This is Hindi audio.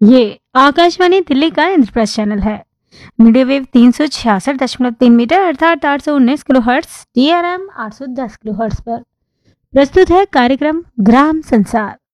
ये आकाशवाणी दिल्ली का इंद्रप्रस्थ चैनल है। मीडियम वेव 366.3 मीटर अर्थात 819 किलोहर्ट्ज, DRM 810 किलोहर्ट्ज पर प्रस्तुत है कार्यक्रम ग्राम संसार।